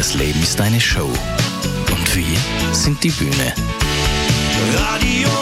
Das Leben ist eine Show. Und wir sind die Bühne. Radio